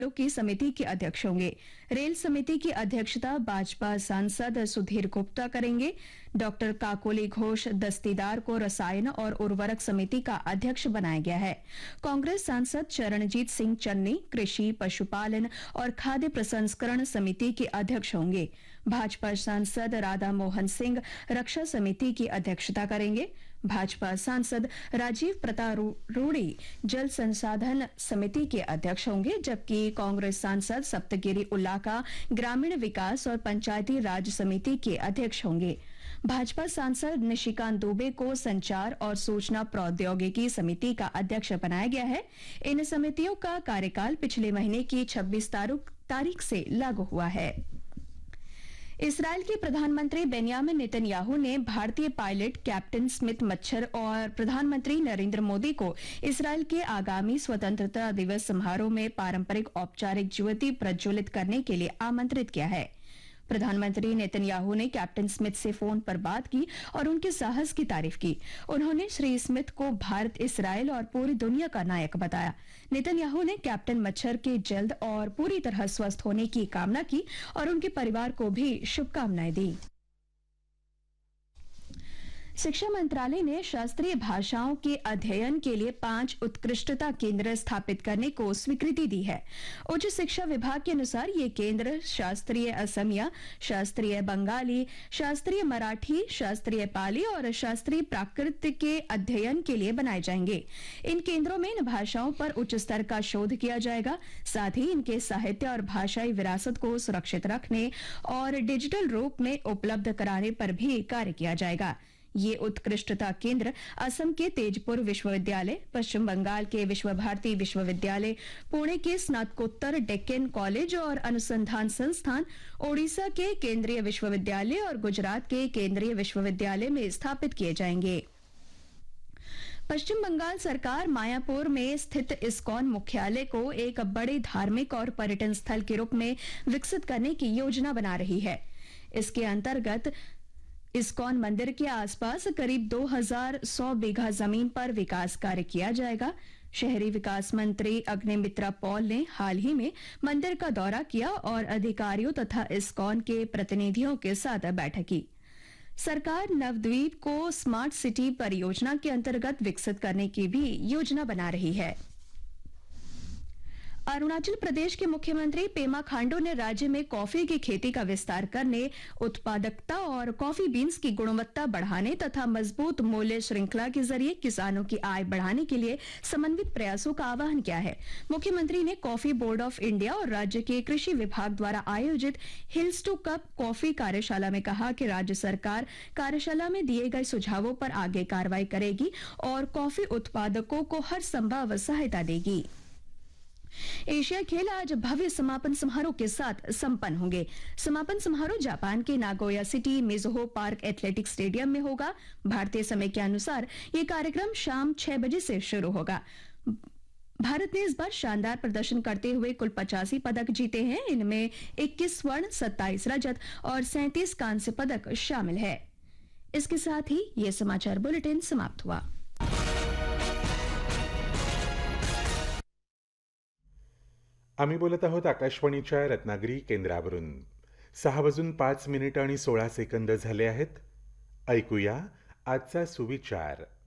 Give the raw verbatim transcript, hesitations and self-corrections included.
की समिति के अध्यक्ष होंगे। रेल समिति की अध्यक्षता भाजपा सांसद सुधीर गुप्ता करेंगे। डॉक्टर काकोली घोष दस्तीदार को रसायन और उर्वरक समिति का अध्यक्ष बनाया गया है। कांग्रेस सांसद चरणजीत सिंह चन्नी कृषि, पशुपालन और खाद्य प्रसंस्करण समिति के अध्यक्ष होंगे। भाजपा सांसद राधा मोहन सिंह रक्षा समिति की अध्यक्षता करेंगे। भाजपा सांसद राजीव प्रतारूढ़ी जल संसाधन समिति के अध्यक्ष होंगे, जबकि कांग्रेस सांसद सप्तगिरी उल्लाका ग्रामीण विकास और पंचायती राज समिति के अध्यक्ष होंगे। भाजपा सांसद निशिकांत दुबे को संचार और सूचना प्रौद्योगिकी समिति का अध्यक्ष बनाया गया है। इन समितियों का कार्यकाल पिछले महीने की छब्बीस तारीख से लागू हुआ है। इसराइल के प्रधानमंत्री बेंयामिन नेतन्याहू ने भारतीय पायलट कैप्टन स्मिथ मच्छर और प्रधानमंत्री नरेंद्र मोदी को इसराइल के आगामी स्वतंत्रता दिवस समारोह में पारंपरिक औपचारिक ज्योति प्रज्वलित करने के लिए आमंत्रित किया है। प्रधानमंत्री नेतन्याहू ने कैप्टन स्मिथ से फोन पर बात की और उनके साहस की तारीफ की। उन्होंने श्री स्मिथ को भारत, इसराइल और पूरी दुनिया का नायक बताया। नेतन्याहू ने कैप्टन मच्छर के जल्द और पूरी तरह स्वस्थ होने की कामना की और उनके परिवार को भी शुभकामनाएं दी। शिक्षा मंत्रालय ने शास्त्रीय भाषाओं के अध्ययन के लिए पांच उत्कृष्टता केंद्र स्थापित करने को स्वीकृति दी है। उच्च शिक्षा विभाग के अनुसार ये केंद्र शास्त्रीय असमिया, शास्त्रीय बंगाली, शास्त्रीय मराठी, शास्त्रीय पाली और शास्त्रीय प्राकृत के अध्ययन के लिए बनाए जाएंगे। इन केंद्रों में इन भाषाओं पर उच्च स्तर का शोध किया जाएगा। साथ ही इनके साहित्य और भाषाई विरासत को सुरक्षित रखने और डिजिटल रूप में उपलब्ध कराने पर भी कार्य किया जाएगा। ये उत्कृष्टता केंद्र असम के तेजपुर विश्वविद्यालय, पश्चिम बंगाल के विश्व भारती विश्वविद्यालय, पुणे के स्नातकोत्तर डेक्कन कॉलेज और अनुसंधान संस्थान, ओडिशा के केंद्रीय विश्वविद्यालय और गुजरात के केंद्रीय विश्वविद्यालय में स्थापित किए जाएंगे। पश्चिम बंगाल सरकार मायापुर में स्थित इस्कॉन मुख्यालय को एक बड़े धार्मिक और पर्यटन स्थल के रूप में विकसित करने की योजना बना रही है। इसके अंतर्गत इस्कॉन मंदिर के आसपास करीब दो हज़ार सौ बीघा जमीन पर विकास कार्य किया जाएगा। शहरी विकास मंत्री अग्निमित्रा पॉल ने हाल ही में मंदिर का दौरा किया और अधिकारियों तथा इस्कॉन के प्रतिनिधियों के साथ बैठक की। सरकार नवद्वीप को स्मार्ट सिटी परियोजना के अंतर्गत विकसित करने की भी योजना बना रही है। अरुणाचल प्रदेश के मुख्यमंत्री पेमा खांडू ने राज्य में कॉफी की खेती का विस्तार करने, उत्पादकता और कॉफी बीन्स की गुणवत्ता बढ़ाने तथा मजबूत मूल्य श्रृंखला के जरिए किसानों की आय बढ़ाने के लिए समन्वित प्रयासों का आह्वान किया है। मुख्यमंत्री ने कॉफी बोर्ड ऑफ इंडिया और राज्य के कृषि विभाग द्वारा आयोजित हिल्स टू कप कॉफी कार्यशाला में कहा कि राज्य सरकार कार्यशाला में दिए गए सुझावों पर आगे कार्रवाई करेगी और कॉफी उत्पादकों को हर संभव सहायता देगी। एशिया खेल आज भव्य समापन समारोह के साथ संपन्न होंगे। समापन समारोह जापान के Nagoya city Mizuho park athletics stadium में होगा। भारतीय समय के अनुसार ये कार्यक्रम शाम छह बजे से शुरू होगा। भारत ने इस बार शानदार प्रदर्शन करते हुए कुल पचासी पदक जीते हैं। इनमें इक्कीस स्वर्ण, सत्ताईस रजत और सैंतीस कांस्य पदक शामिल है। इसके साथ ही ये समाचार बुलेटिन समाप्त हुआ। आम्ही बोलत आहोत आकाशवाणीच्या रत्नागिरी केंद्रावरून। सहा वाजून पाच मिनिट आणि सोळा सेकंद झाले आहेत। ऐकूया आजचा सुविचार।